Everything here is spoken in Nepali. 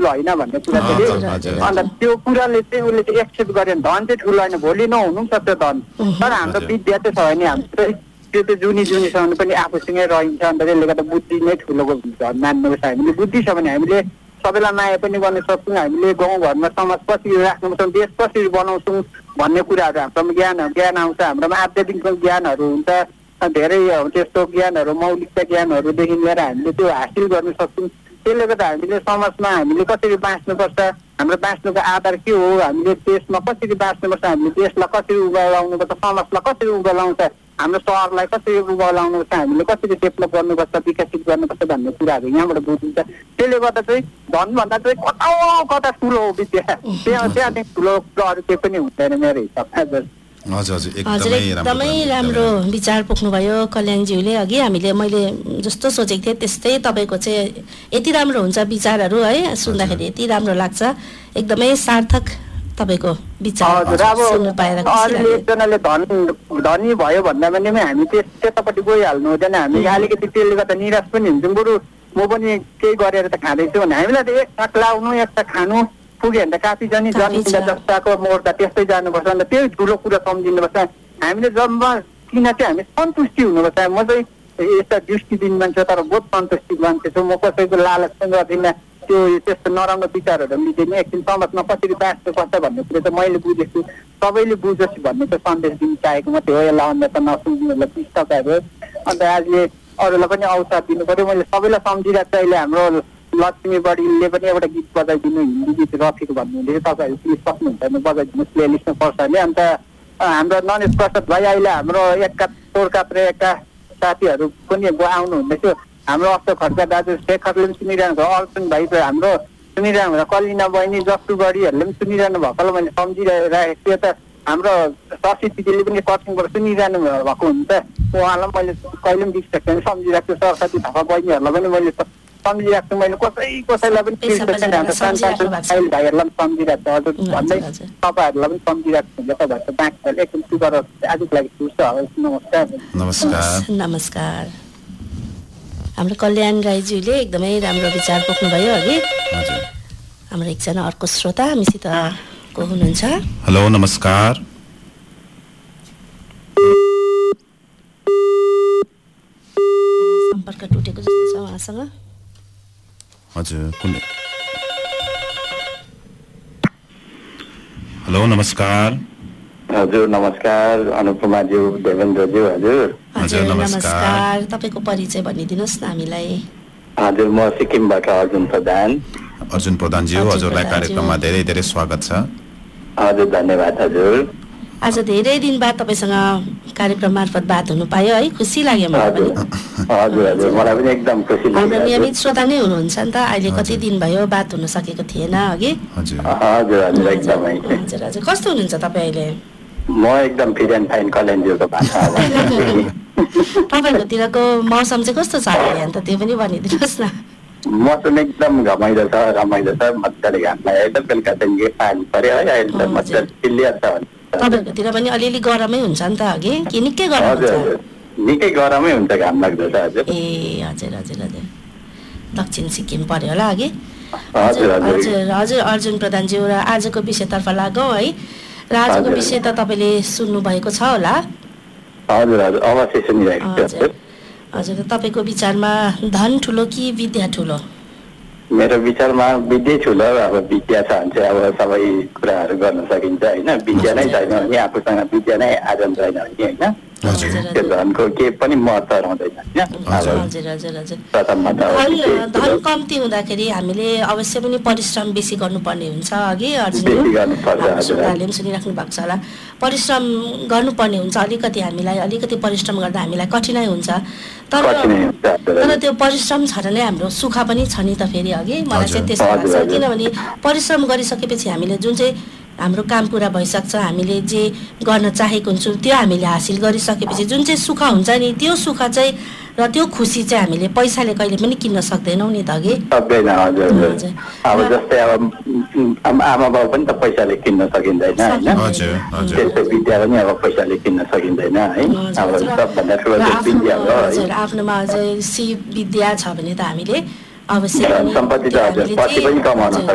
ठुलो होइन भन्ने कुरा चाहिँ अन्त त्यो कुराले चाहिँ उसले चाहिँ एक्सेप्ट गरेन धन चाहिँ ठुलो होइन भोलि नहुनु पनि सक्छ धन तर हाम्रो विद्या चाहिँ छ भने हाम्रो चाहिँ त्यो चाहिँ जुनीसम्म पनि आफूसँगै रहन्छ अन्त त्यसले गर्दा बुद्धि नै ठुलोको हुन्छ मान्नुपर्छ हामीले बुद्धि छ भने हामीले सबैलाई माया पनि गर्न सक्छौँ हामीले गाउँघरमा समाज कसरी राख्नु सक्छौँ देश कसरी बनाउँछौँ भन्ने कुराहरू हाम्रोमा ज्ञान आउँछ हाम्रोमा आध्यात्मिक ज्ञानहरू हुन्छ धेरै त्यस्तो ज्ञानहरू मौलिकता ज्ञानहरूदेखि लिएर हामीले त्यो हासिल गर्न सक्छौँ त्यसले गर्दा हामीले समाजमा हामीले कसरी बाँच्नुपर्छ हाम्रो बाँच्नुको आधार के हो हामीले देशमा कसरी बाँच्नुपर्छ हामीले देशलाई कसरी उभ्याउनुपर्छ समाजलाई कसरी उभ्याउछ हाम्रो सहरलाई कसरी उभ्याउनुपर्छ हामीले कसरी डेभलप गर्नुपर्छ विकसित गर्नुपर्छ भन्ने कुराहरू यहाँबाट बुझिन्छ त्यसले गर्दा चाहिँ धनभन्दा चाहिँ कता ठुलो हो विद्या त्यहाँदेखि ठुलो कुराहरू केही पनि हुँदैन मेरो हिसाबमा हजुर एकदमै राम्रो विचार पोख्नुभयो कल्याणज्यूले अघि मैले जस्तो सोचेको थिएँ त्यस्तै तपाईँको चाहिँ यति राम्रो हुन्छ विचारहरू है सुन्दाखेरि यति राम्रो लाग्छ एकदमै सार्थक तपाईँको विचार सुन्नु पाएर एकजनाले धनी भयो भन्दा पनि हामी त्यतापट्टि गइहाल्नु हुँदैन हामी अलिकति त्यसले गर्दा निराश पनि हुन्छौँ बरु म पनि केही गरेर त खाँदैछु भने हामीलाई त एक साथ लाउनु एक साथ खानु पुग्यो भने त काफी जस्ताको मोर्दा त्यस्तै जानुपर्छ अन्त त्यही ठुलो कुरा सम्झिनुपर्छ हामीले जब किन चाहिँ हामी सन्तुष्टि हुनुपर्छ म चाहिँ यस्ता दृष्टि दिने मान्छे तर बहुत सन्तुष्टि मान्छे छु म कसैको लालच पनि गर्दिनँ त्यो त्यस्तो नराम्रो विचारहरू लिँदैन एकछिन समाजमा कसरी बाँच्नुपर्छ भन्ने कुरा चाहिँ मैले बुझेको छु सबैले बुझोस् भन्ने चाहिँ सन्देश दिन चाहेको मात्रै हो यसलाई अन्य त नसुन्नेहरूलाई पुस्तकहरू अन्त आजले अरूलाई पनि अवसर दिनु पऱ्यो मैले सबैलाई सम्झिरहेको छु अहिले हाम्रो लक्ष्मी बडीले पनि एउटा गीत बजाइदिनु हिन्दी गीत रफिक भन्नुहुँदै तपाईँहरू प्लिज सक्नुहुन्छ भने बजाइदिनु प्लेलिस्टमा पर्छ भने अन्त हाम्रो नरेश प्रसाद भाइ अहिले हाम्रो एका साथीहरू पनि आउनु हुँदैथ्यो हाम्रो अशोक खड्का दाजु शेखरले पनि सुनिरहनु भयो अर्जुन भाइ हाम्रो सुनिरहनु भयो कलिना बहिनी जस्तु बडीहरूले पनि सुनिरहनु भएकोलाई मैले सम्झिरहेको थिएँ त हाम्रो शशी दिदीले पनि कचिङबाट सुनिरहनु भएको हुन्छ उहाँलाई मैले कहिले पनि बिर्सेको छैन सम्झिरहेको छु सरस्वती थापा बहिनीहरूलाई पनि मैले सम्झिरहेको छु मैले कसैलाई पनि भाइहरूलाई पनि सम्झिरहेको छु हजुर भन्दै तपाईँहरूलाई पनि सम्झिरहेको छु तपाईँहरूको बाँकी एकदम सुगर आजको लागि खुस नमस्कार हाम्रो कल्याण राईज्यूले एकदमै राम्रो विचार पोख्नुभयो अघि हाम्रो एकजना अर्को श्रोता हामीसित को हुनुहुन्छ हेलो नमस्कार सम्पर्क टुटेको जस्तो छ उहाँसँग हजुर हेलो नमस्कार हजुर नमस्कार अनुपमाज्यू देवेन्द्रज्यू हजुर नमस्कार तपाईको परिचय भनिदिनुस् न हामीलाई हजुर म सिक्किमबाट अर्जुन प्रधानज्यू हजुरलाई कार्यक्रममा धेरै धेरै स्वागत छ हजुर धन्यवाद हजुर आज धेरै दिन बाद तपाईसँग कार्यक्रम मार्फत बात हुनु पायो है खुसी लाग्यो मलाई पनि हजुर मलाई पनि एकदम खुसी लाग्यो हाम्रो नियमित श्रोता नै हुनुहुन्छ नि त अहिले कति दिन भयो बात हुन सकेको थिएन अघि हजुर एकदमै हजुर कस्तो हुनुहुन्छ तपाईँ अहिले म एकदम फिट एन्ड फाइन कल्याणज्यूको भाषा तपाईँहरूतिरको मौसम चाहिँ कस्तो छ अहिले अन्त त्यो पनि भनिदिनुहोस् न मौसम एकदम रमाइलो छ मजाले घाम लाग्यो एकदम बेलुका चाहिँ पानी पर्यो है अहिले त मजाले क्लियर छ तपाईँहरूतिर पनि अलिअलि गरमै हुन्छ नि त अघि कि निकै गरम हुन्छ निकै गरमै हुन्छ घाम लाग्दो छ हजुर ए हजुर दक्षिण सिक्किम पर्यो होला अघि हजुर अर्जुन प्रधानज्यू र आजको विषयतर्फ लागौँ है र आजको विषय त तपाईँले सुन्नु भएको छ होला हजुर अवश्य सुनिरहेको छु हजुर तपाईँको विचारमा धन ठुलो कि विद्या ठुलो मेरो विचारमा विद्या ठुलो अब विद्या छ भने चाहिँ अब सबै कुराहरू गर्न सकिन्छ होइन विद्या नै छैन भने आफूसँग विद्या नै आर्जन छैन भने होइन त्यो धनको केही पनि महत्त्व रहँदैन धन कम्ती हुँदाखेरि हामीले अवश्य पनि परिश्रम बेसी गर्नुपर्ने हुन्छ अघि अर्जुनले पनि सुनिराख्नु भएको छ होला परिश्रम गर्नुपर्ने हुन्छ अलिकति परिश्रम गर्दा हामीलाई कठिनाइ हुन्छ तर त्यो परिश्रम छ नै हाम्रो सुख पनि छ नि त फेरि अघि मलाई चाहिँ त्यस्तो लाग्छ किनभने परिश्रम गरिसकेपछि हामीले जुन चाहिँ हाम्रो काम पुरा भइसक्छ हामीले जे गर्न चाहेको हुन्छौँ त्यो हामीले हासिल गरिसकेपछि जुन चाहिँ सुख हुन्छ नि त्यो सुख चाहिँ र त्यो खुसी चाहिँ हामीले पैसाले कहिले पनि किन्न सक्दैनौँ नि त अघि सक्दैन हजुर अब जस्तै अब आमा बाउ पनि त पैसाले किन्न सकिँदैन होइन त्यस्तो विद्या पनि अब पैसाले किन्न सकिँदैन है अब सबभन्दा ठुलो विद्या हो आफ्नोमा अझै विद्या छ भने त हामीले अवश्य सम्पत्ति त हजुर पछि पनि कमाउन